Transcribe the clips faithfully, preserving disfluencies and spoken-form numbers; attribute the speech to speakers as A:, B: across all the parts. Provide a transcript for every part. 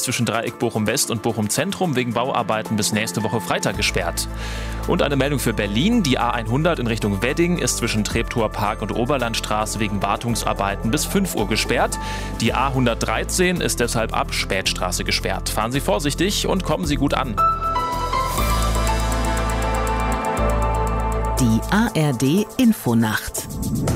A: ist zwischen Dreieck Bochum-West und Bochum-Zentrum wegen Bauarbeiten bis nächste Woche Freitag gesperrt. Und eine Meldung für Berlin. Die A hundert in Richtung Wedding ist zwischen Treptower Park und Oberlandstraße wegen Wartungsarbeiten bis fünf Uhr gesperrt. Die A hundertdreizehn ist deshalb ab Spätstraße gesperrt. Fahren Sie vorsichtig und kommen Sie gut an.
B: Die A R D Infonacht.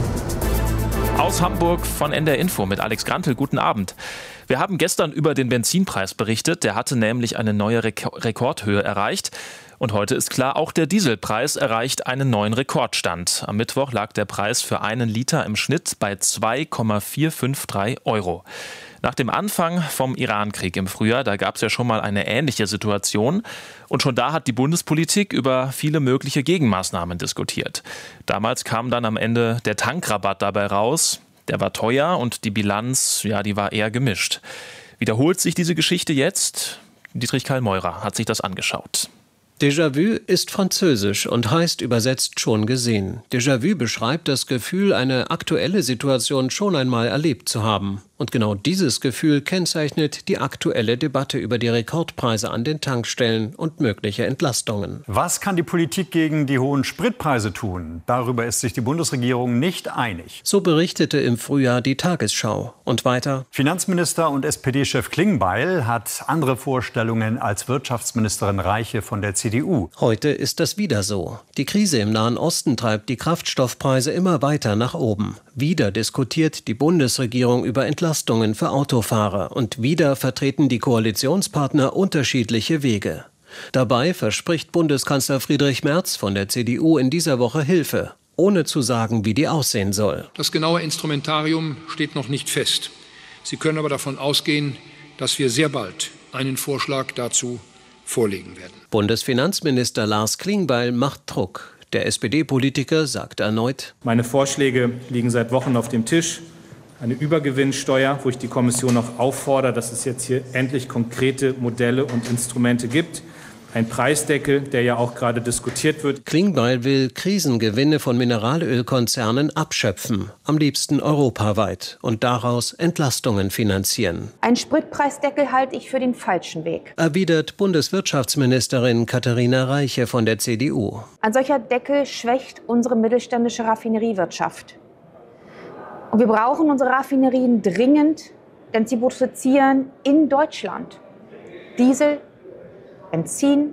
A: Aus Hamburg von N D R Info mit Alex Grantel. Guten Abend. Wir haben gestern über den Benzinpreis berichtet. Der hatte nämlich eine neue Rek- Rekordhöhe erreicht. Und heute ist klar, auch der Dieselpreis erreicht einen neuen Rekordstand. Am Mittwoch lag der Preis für einen Liter im Schnitt bei zwei Komma vierhundertdreiundfünfzig Euro. Nach dem Anfang vom Iran-Krieg im Frühjahr, da gab es ja schon mal eine ähnliche Situation. Und schon da hat die Bundespolitik über viele mögliche Gegenmaßnahmen diskutiert. Damals kam dann am Ende der Tankrabatt dabei raus. Der war teuer und die Bilanz, ja, die war eher gemischt. Wiederholt sich diese Geschichte jetzt? Dietrich Kallmeurer hat sich das angeschaut.
C: Déjà-vu ist französisch und heißt übersetzt schon gesehen. Déjà-vu beschreibt das Gefühl, eine aktuelle Situation schon einmal erlebt zu haben. Und genau dieses Gefühl kennzeichnet die aktuelle Debatte über die Rekordpreise an den Tankstellen und mögliche Entlastungen.
D: Was kann die Politik gegen die hohen Spritpreise tun? Darüber ist sich die Bundesregierung nicht einig.
C: So berichtete im Frühjahr die Tagesschau. Und weiter:
D: Finanzminister und S P D-Chef Klingbeil hat andere Vorstellungen als Wirtschaftsministerin Reiche von der C D U.
C: Heute ist das wieder so. Die Krise im Nahen Osten treibt die Kraftstoffpreise immer weiter nach oben. Wieder diskutiert die Bundesregierung über Entlastungen für Autofahrer. Und wieder vertreten die Koalitionspartner unterschiedliche Wege. Dabei verspricht Bundeskanzler Friedrich Merz von der C D U in dieser Woche Hilfe, ohne zu sagen, wie die aussehen soll.
E: Das genaue Instrumentarium steht noch nicht fest. Sie können aber davon ausgehen, dass wir sehr bald einen Vorschlag dazu vorlegen werden.
C: Bundesfinanzminister Lars Klingbeil macht Druck. Der S P D-Politiker sagt erneut:
F: Meine Vorschläge liegen seit Wochen auf dem Tisch. Eine Übergewinnsteuer, wo ich die Kommission noch auffordere, dass es jetzt hier endlich konkrete Modelle und Instrumente gibt. Ein Preisdeckel, der ja auch gerade diskutiert wird.
C: Klingbeil will Krisengewinne von Mineralölkonzernen abschöpfen, am liebsten europaweit, und daraus Entlastungen finanzieren.
G: Ein Spritpreisdeckel halte ich für den falschen Weg,
C: erwidert Bundeswirtschaftsministerin Katharina Reiche von der C D U.
G: Ein solcher Deckel schwächt unsere mittelständische Raffineriewirtschaft. Und wir brauchen unsere Raffinerien dringend, denn sie produzieren in Deutschland Diesel, Benzin,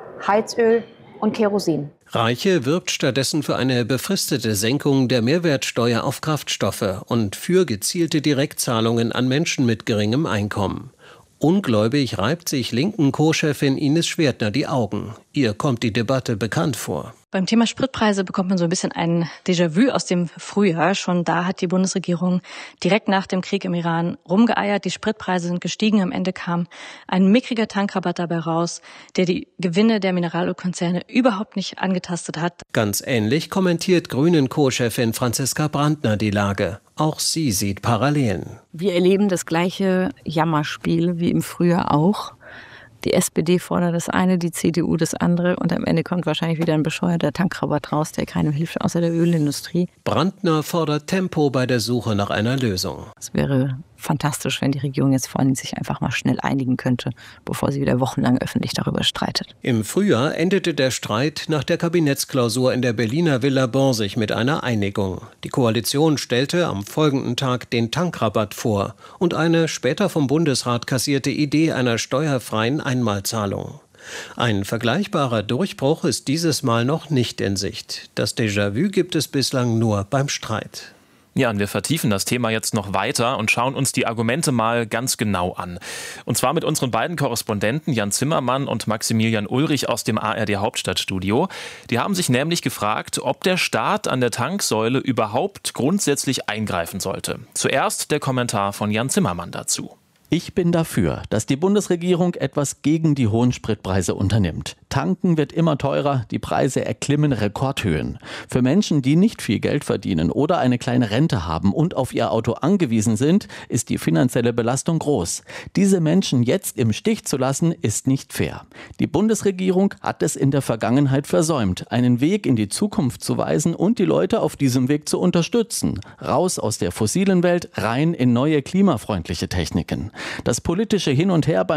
G: Heizöl und Kerosin.
C: Reiche wirbt stattdessen für eine befristete Senkung der Mehrwertsteuer auf Kraftstoffe und für gezielte Direktzahlungen an Menschen mit geringem Einkommen. Ungläubig reibt sich linken Co-Chefin Ines Schwertner die Augen. Ihr kommt die Debatte bekannt vor.
H: Beim Thema Spritpreise bekommt man so ein bisschen ein Déjà-vu aus dem Frühjahr. Schon da hat die Bundesregierung direkt nach dem Krieg im Iran rumgeeiert. Die Spritpreise sind gestiegen. Am Ende kam ein mickriger Tankrabatt dabei raus, der die Gewinne der Mineralölkonzerne überhaupt nicht angetastet hat.
C: Ganz ähnlich kommentiert Grünen-Co-Chefin Franziska Brandner die Lage. Auch sie sieht Parallelen.
I: Wir erleben das gleiche Jammerspiel wie im Frühjahr auch. Die S P D fordert das eine, die C D U das andere und am Ende kommt wahrscheinlich wieder ein bescheuerter Tankrabatt raus, der keinem hilft, außer der Ölindustrie.
C: Brandner fordert Tempo bei der Suche nach einer Lösung.
I: Es wäre fantastisch, wenn die Regierung jetzt vor allem sich einfach mal schnell einigen könnte, bevor sie wieder wochenlang öffentlich darüber streitet.
C: Im Frühjahr endete der Streit nach der Kabinettsklausur in der Berliner Villa Borsig mit einer Einigung. Die Koalition stellte am folgenden Tag den Tankrabatt vor und eine später vom Bundesrat kassierte Idee einer steuerfreien Einmalzahlung. Ein vergleichbarer Durchbruch ist dieses Mal noch nicht in Sicht. Das Déjà-vu gibt es bislang nur beim Streit.
A: Ja, und wir vertiefen das Thema jetzt noch weiter und schauen uns die Argumente mal ganz genau an. Und zwar mit unseren beiden Korrespondenten Jan Zimmermann und Maximilian Ulrich aus dem A R D Hauptstadtstudio. Die haben sich nämlich gefragt, ob der Staat an der Tanksäule überhaupt grundsätzlich eingreifen sollte. Zuerst der Kommentar von Jan Zimmermann dazu.
J: Ich bin dafür, dass die Bundesregierung etwas gegen die hohen Spritpreise unternimmt. Tanken wird immer teurer, die Preise erklimmen Rekordhöhen. Für Menschen, die nicht viel Geld verdienen oder eine kleine Rente haben und auf ihr Auto angewiesen sind, ist die finanzielle Belastung groß. Diese Menschen jetzt im Stich zu lassen, ist nicht fair. Die Bundesregierung hat es in der Vergangenheit versäumt, einen Weg in die Zukunft zu weisen und die Leute auf diesem Weg zu unterstützen. Raus aus der fossilen Welt, rein in neue klimafreundliche Techniken. Das politische Hin und Her beim